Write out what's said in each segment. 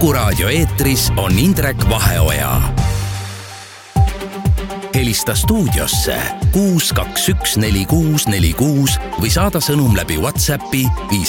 Kuku raadio eetris on Indrek Vaheoja. Helista stuudiosse 6214646 või saada sõnum läbi WhatsAppi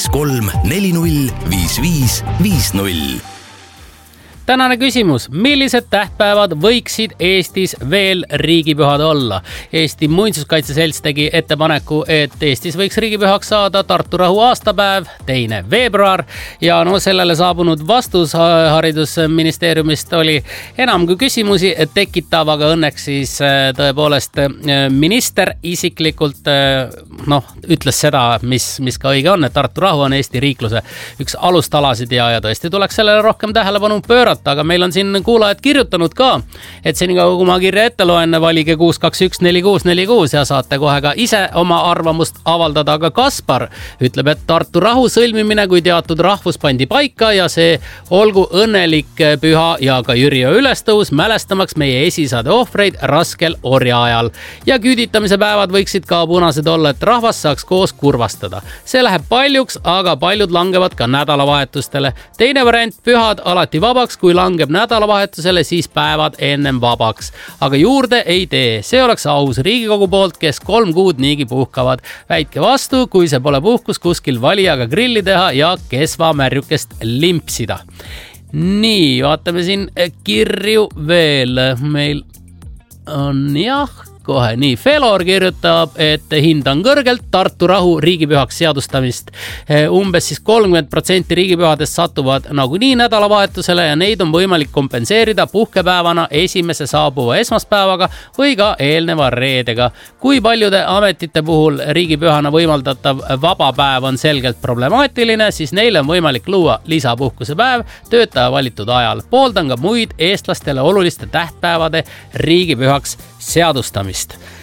53405550. Tänane küsimus, millised tähtpäevad võiksid Eestis veel riigipühad olla? Eesti Muinsuskaitse Selts tegi ettepaneku, et Eestis võiks riigipühaks saada Tartu rahu aastapäev, 2. veebruar ja sellele saabunud vastus haridusministeeriumist oli enam kui küsimusi tekitav, aga õnneks siis tõepoolest minister isiklikult ütles seda, mis ka õige on, et Tartu rahu on Eesti riikluse üks alustalasid ja tõesti tuleks sellele rohkem tähelepanu pöörata. Aga meil on siin kuulajad kirjutanud ka, et senikaua kui ma kirja ette loen, valige 6214646 ja saate kohe ka ise oma arvamust avaldada. Aga Kaspar ütleb, et Tartu rahu sõlmimine kui teatud rahvus pandi paika ja see olgu õnnelik püha ja ka Jüriö ülestõus mälestamaks meie esisade ohvreid raskel orja ajal. Ja küüditamise päevad võiksid ka punased olla, et rahvas saaks koos kurvastada. See läheb paljuks, aga paljud langevad ka nädalavahetustele. Teine variant, pühad alati vabaks, kui langeb nädalavahetusele, siis päevad ennem vabaks. Aga juurde ei tee. See oleks aus Riigikogu poolt, kes 3 kuud niigi puhkavad. Väitke vastu, kui see pole puhkus kuskil valijaga grilli teha ja kesva märjukest limpsida. Nii, vaatame siin kirju veel. Meil on kohe nii. Felor kirjutab, et hindan kõrgelt Tartu rahu riigipühaks seadustamist. Umbes siis 30% riigipühadest satuvad nagunii nädalavahetusele ja neid on võimalik kompenseerida puhkepäevana esimese saabuva esmaspäevaga või ka eelneva reedega. Kui paljude ametite puhul riigipühana võimaldatav vabapäev on selgelt problemaatiline, siis neile on võimalik luua lisapuhkusepäev töötaja valitud ajal. Pooldan ka muid eestlastele oluliste tähtpäevade riigipühaks seadustamist.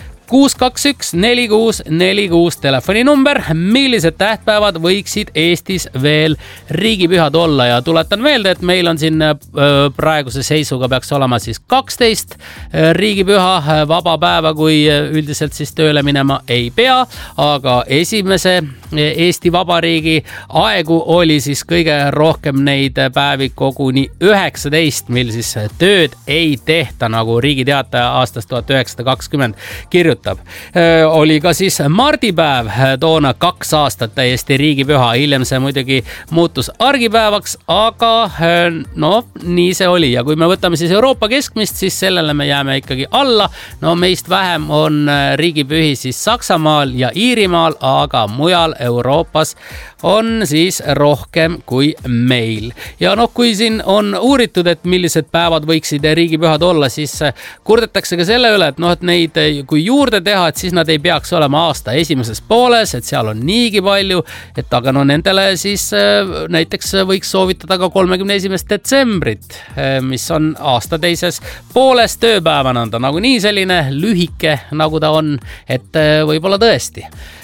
6214646 telefoninumber, millised tähtpäevad võiksid Eestis veel riigipühad olla ja tuletan meelde, et meil on siin praeguse seisuga peaks olema siis 12 riigipüha vaba päeva, kui üldiselt siis tööle minema ei pea, aga esimese Eesti Vabariigi aegu oli siis kõige rohkem neid päevi koguni 19, mil siis tööd ei tehta, nagu Riigi Teataja aastast 1920 kirjutab. Oli ka siis mardipäev, toona 2 aastat täiesti riigipüha, hiljem see muidugi muutus argipäevaks, aga nii see oli ja kui me võtame siis Euroopa keskmist, siis sellele me jääme ikkagi alla. Meist vähem on riigipühi siis Saksamaal ja Iirimaal, aga mujal Euroopas on siis rohkem kui meil. Ja kui siin on uuritud, et millised päevad võiksid riigipühad olla, siis kurdetakse ka selle üle, et neid kui juurde teha, et siis nad ei peaks olema aasta esimeses pooles, et seal on niigi palju, et aga nendele siis näiteks võiks soovitada ka 31. detsembrit, mis on aasta teises pooles tööpäevana. On ta nagunii selline lühike, nagu ta on, et võib-olla tõesti.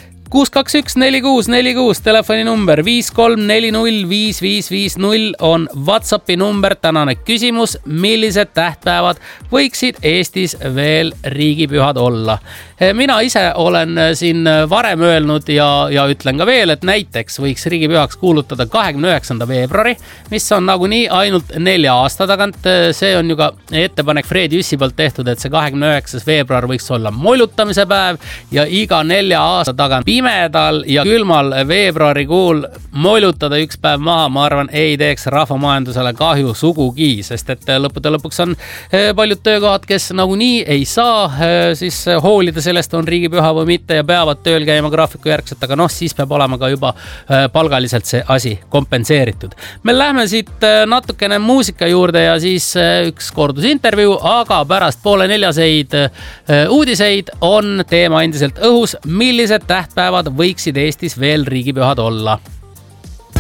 6214646 telefoninumber 53405550 on WhatsAppi number. Tänane küsimus, millised tähtpäevad võiksid Eestis veel riigipühad olla? Mina ise olen siin varem öelnud ja ütlen ka veel, et näiteks võiks riigipühaks kuulutada 29. veebruari, mis on nagunii ainult 4 aasta tagant. See on ju ka ettepanek Fred Jüssi poolt tehtud, et see 29. veebruar võiks olla molutamise päev ja iga 4 aasta tagant pimedal ja külmal veebruarikuul molutada üks päev maha, ma arvan, ei teeks rahvamajandusele kahju sugugi, sest et lõppude lõpuks on paljud töökohad, kes nagunii ei saa siis hoolida sellest, on riigipüha või mitte ja peavad tööl käima graafiku järgselt, aga siis peab olema ka juba palgaliselt see asi kompenseeritud. Me lähme siit natukene muusika juurde ja siis üks kordusintervjuu, aga pärast 3:30 uudiseid on teema endiselt õhus, millised tähtpäevad võiksid Eestis veel riigipühad olla.